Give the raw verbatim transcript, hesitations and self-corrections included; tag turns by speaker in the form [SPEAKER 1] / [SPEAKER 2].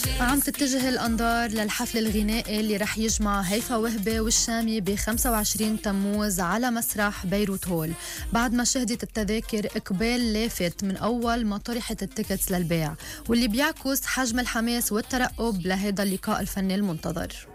[SPEAKER 1] عم تتجه الأنظار للحفل الغنائي اللي رح يجمع هيفا وهبة والشامي ب خمسة وعشرين تموز على مسرح بيروت هول، بعد ما شهدت التذاكر إقبال لافت من أول ما طرحت التيكتس للبيع، واللي بيعكس حجم الحماس والترقب لهذا اللقاء الفني المنتظر.